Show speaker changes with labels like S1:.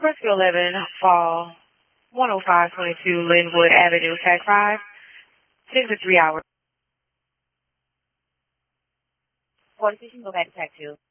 S1: Rescue 11, Fall 10522 Linwood Avenue, Tag 5, 10 to 3 hours. 46, go back to Tag 2.